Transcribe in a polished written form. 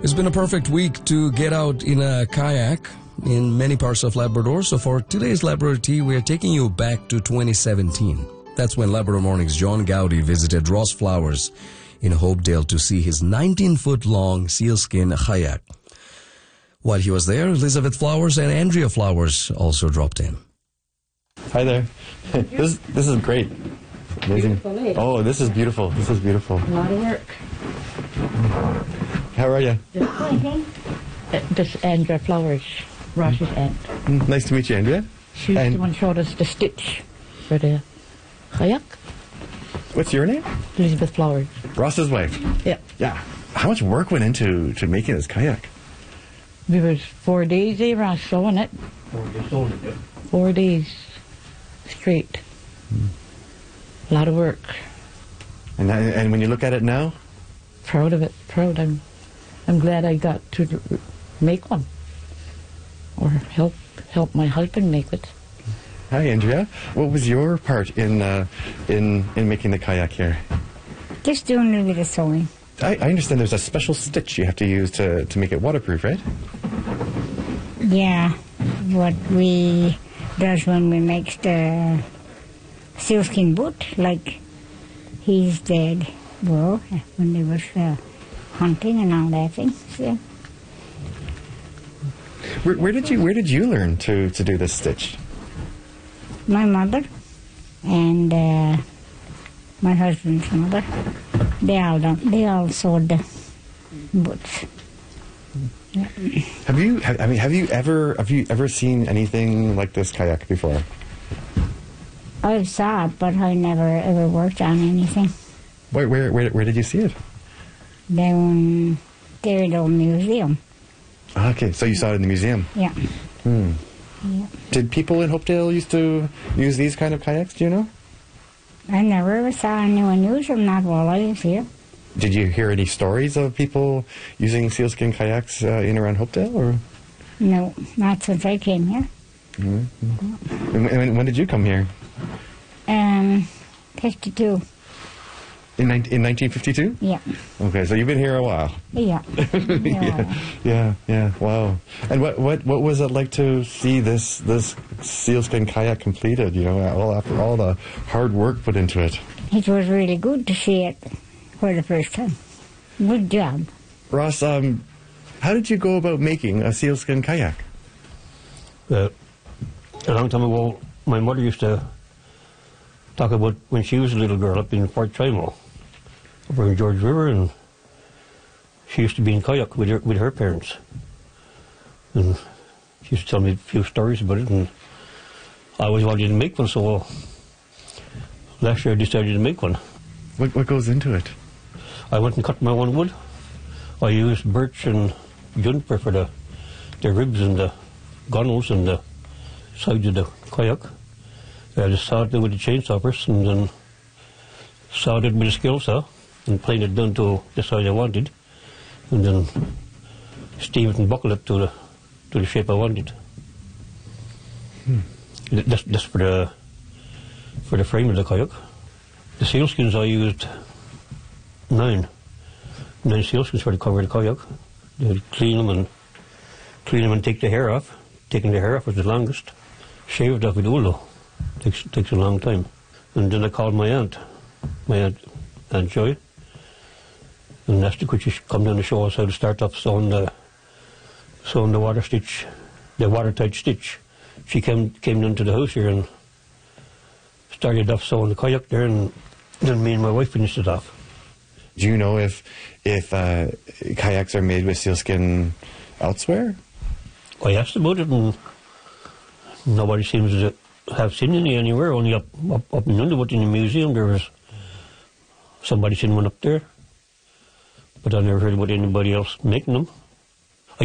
It's been a perfect week to get out in a kayak in many parts of Labrador. So for today's Labrador Tea, we are taking you back to 2017. That's when Labrador Morning's John Gowdy visited Ross Flowers in Hopedale to see his 19-foot-long sealskin kayak. While he was there, Elizabeth Flowers and Andrea Flowers also dropped in. Hi there. This is great. Amazing. Oh, this is beautiful. This is beautiful. A lot of work. How are you? This is Andrea Flowers, Ross's aunt. Nice to meet you, Andrea. She's the one who showed us the stitch for the kayak. What's your name? Elizabeth Flowers. Ross's wife. Yeah. Yeah. How much work went into making this kayak? We was 4 days, Ross, sewing it. 4 days straight. A lot of work. And when you look at it now? Proud of it. Proud. I'm glad I got to make one. Or help my husband make it. Hi, Andrea. What was your part in making the kayak here? Just doing a little bit of sewing. I understand there's a special stitch you have to use to make it waterproof, right? Yeah, what we does when we make the sealskin boot, like he's dead, well, when they was hunting and all that thing. So. Where did you learn to do this stitch? My mother and my husband's mother, they all sewed the boots. Yeah. Have you ever seen anything like this kayak before? I saw it, but I never ever worked on anything. Where did you see it? Down there at the old museum. Okay, so you saw it in the museum. Yeah. Yeah. Did people in Hopedale used to use these kind of kayaks? Do you know? I never ever saw anyone use them, not while I was here. Did you hear any stories of people using sealskin kayaks in around Hopedale? Or? No, not since I came here. Mm-hmm. And when did you come here? 52. In 1952? Yeah. Okay, so you've been here a while. Yeah. Yeah. Wow. And what was it like to see this sealskin kayak completed? You know, after all the hard work put into it. It was really good to see it for the first time. Good job. Ross, how did you go about making a sealskin kayak? A long time ago, my mother used to talk about when she was a little girl up in Fort Chimo, over in George River, and she used to be in kayak with her parents. And she used to tell me a few stories about it, and I always wanted to make one, so last year I decided to make one. What goes into it? I went and cut my own wood. I used birch and juniper for the ribs and the gunnels and the sides of the kayak. I just sawed it with a chainsaw first, and then sawed it with a skill saw and planed it down to the size I wanted, and then steve it and buckle it to the shape I wanted. That's for the frame of the kayak. The sealskins I used nine sealskins for the cover of the kayak. They'd clean them and take the hair off. Taking the hair off was the longest. Shaved off with wool though. Takes a long time. And then I called my aunt Joy, and asked her could she come down and show us how to start off sewing the water stitch, the watertight stitch. She came down to the house here and started off sewing the kayak there, and then me and my wife finished it off. Do you know if kayaks are made with sealskin elsewhere? I asked about it, and nobody seems to have seen any anywhere. Only up in Underwood in the museum there was somebody seen one up there, but I never heard about anybody else making them.